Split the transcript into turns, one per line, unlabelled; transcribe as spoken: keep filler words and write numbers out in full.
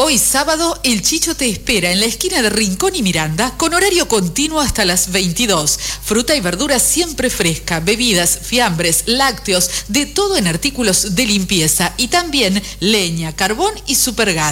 Hoy sábado, el Chicho te espera en la esquina de Rincón y Miranda con horario continuo hasta las veintidós. Fruta y verdura siempre fresca, bebidas, fiambres, lácteos, de todo en artículos de limpieza y también leña, carbón y supergas.